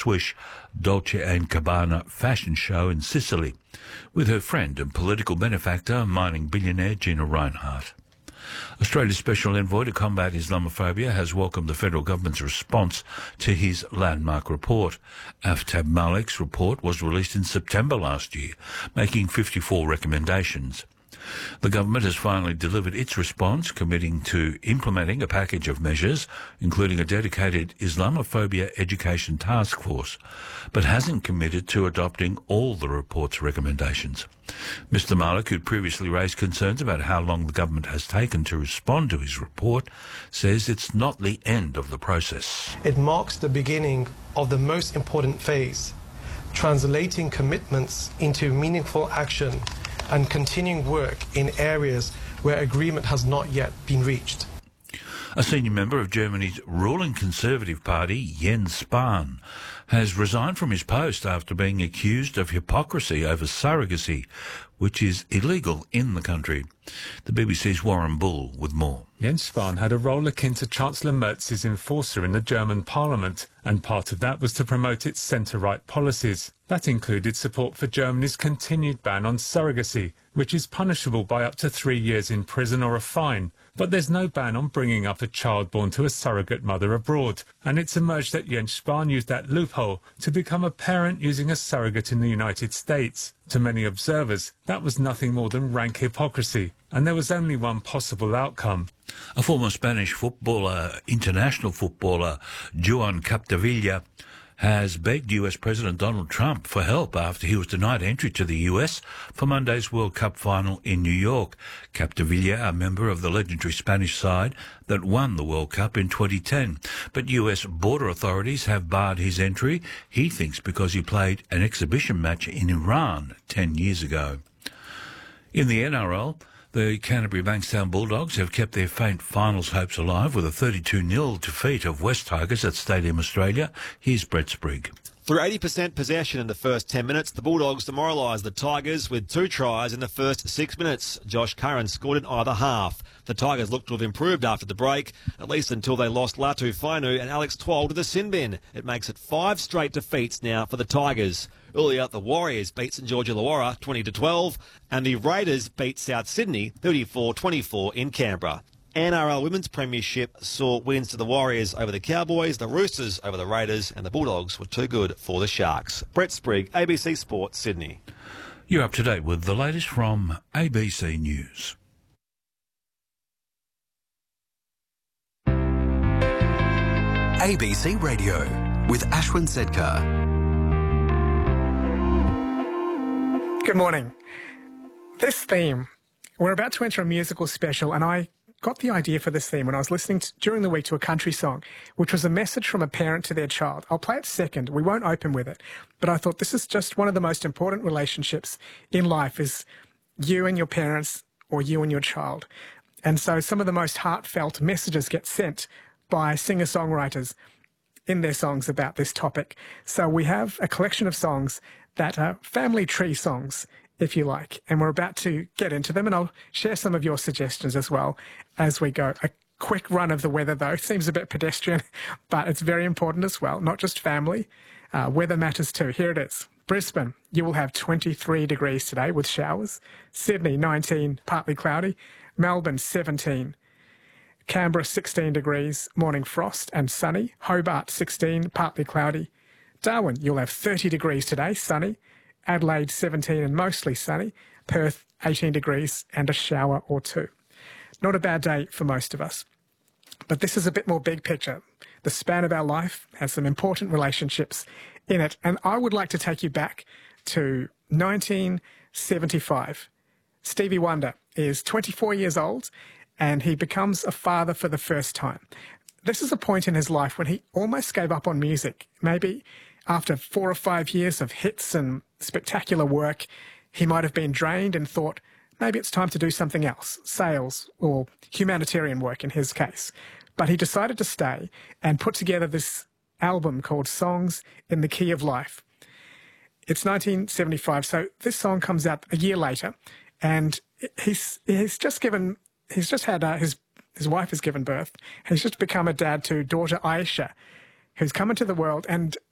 swish Dolce & Gabbana fashion show in Sicily with her friend and political benefactor, mining billionaire Gina Rinehart. Australia's Special Envoy to combat Islamophobia has welcomed the federal government's response to his landmark report. Aftab Malik's report was released in September last year, making 54 recommendations. The government has finally delivered its response, committing to implementing a package of measures, including a dedicated Islamophobia education task force, but hasn't committed to adopting all the report's recommendations. Mr Malik, who previously raised concerns about how long the government has taken to respond to his report, says it's not the end of the process. It marks the beginning of the most important phase, translating commitments into meaningful action and continuing work in areas where agreement has not yet been reached. A senior member of Germany's ruling Conservative Party, Jens Spahn, has resigned from his post after being accused of hypocrisy over surrogacy, which is illegal in the country. The BBC's Warren Bull with more. Jens Spahn had a role akin to Chancellor Merz's enforcer in the German parliament, and part of that was to promote its centre-right policies. That included support for Germany's continued ban on surrogacy, which is punishable by up to 3 years in prison or a fine. But there's no ban on bringing up a child born to a surrogate mother abroad, and it's emerged that Jens Spahn used that loophole to become a parent using a surrogate in the United States. To many observers, that was nothing more than rank hypocrisy, and there was only one possible outcome. A former Spanish international footballer, Joan Capdevila, has begged US President Donald Trump for help after he was denied entry to the US for Monday's World Cup final in New York. Capdevila, a member of the legendary Spanish side that won the World Cup in 2010. But US border authorities have barred his entry, he thinks because he played an exhibition match in Iran 10 years ago. In the NRL, the Canterbury Bankstown Bulldogs have kept their faint finals hopes alive with a 32-0 defeat of West Tigers at Stadium Australia. Here's Brett Sprigg. Through 80% possession in the first 10 minutes, the Bulldogs demoralised the Tigers with 2 tries in the first 6 minutes. Josh Curran scored in either half. The Tigers looked to have improved after the break, at least until they lost Latu Fainu and Alex Twal to the sin bin. It makes it 5 straight defeats now for the Tigers. Earlier, the Warriors beat St George Illawarra 20-12, and the Raiders beat South Sydney 34-24 in Canberra. NRL Women's Premiership saw wins to the Warriors over the Cowboys, the Roosters over the Raiders, and the Bulldogs were too good for the Sharks. Brett Sprigg, ABC Sport, Sydney. You're up to date with the latest from ABC News. ABC Radio with Ashwin Sedkar. Good morning. This theme, we're about to enter a musical special, and I got the idea for this theme when I was listening during the week to a country song, which was a message from a parent to their child. I'll play it second. We won't open with it. But I thought this is just one of the most important relationships in life is you and your parents or you and your child. And so some of the most heartfelt messages get sent by singer-songwriters in their songs about this topic. So we have a collection of songs that are family tree songs, if you like, and we're about to get into them, and I'll share some of your suggestions as well as we go. A quick run of the weather, though, seems a bit pedestrian, but it's very important as well, not just family. Weather matters too. Here it is. Brisbane, you will have 23 degrees today with showers. Sydney, 19, partly cloudy. Melbourne, 17. Canberra, 16 degrees, morning frost and sunny. Hobart, 16, partly cloudy. Darwin, you'll have 30 degrees today, sunny. Adelaide, 17 and mostly sunny. Perth, 18 degrees and a shower or 2. Not a bad day for most of us. But this is a bit more big picture. The span of our life has some important relationships in it. And I would like to take you back to 1975. Stevie Wonder is 24 years old and he becomes a father for the first time. This is a point in his life when he almost gave up on music. Maybe after 4 or 5 years of hits and spectacular work, he might have been drained and thought, maybe it's time to do something else, sales or humanitarian work in his case. But he decided to stay and put together this album called Songs in the Key of Life. It's 1975, so this song comes out a year later, and his wife has given birth. He's just become a dad to daughter Aisha, who's come into the world, and